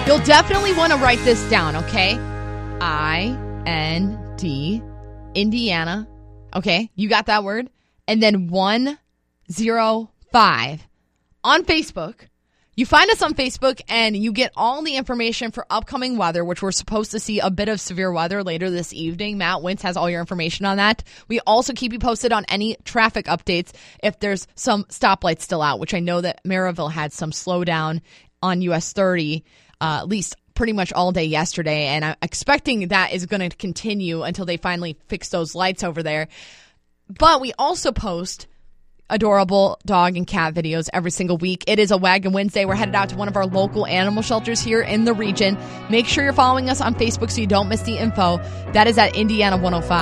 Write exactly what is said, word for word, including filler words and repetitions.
You'll definitely want to write this down, okay? I N D, Indiana. Okay, you got that word? And then one zero five on Facebook. You find us on Facebook and you get all the information for upcoming weather, which we're supposed to see a bit of severe weather later this evening. Matt Wintz has all your information on that. We also keep you posted on any traffic updates if there's some stoplights still out, which I know that Maryville had some slowdown on U S thirty, uh, at least pretty much all day yesterday. And I'm expecting that is going to continue until they finally fix those lights over there. But we also post adorable dog and cat videos every single week. It is a Wagon Wednesday. We're headed out to one of our local animal shelters here in the region. Make sure you're following us on Facebook so you don't miss the info. That is at Indiana one oh five.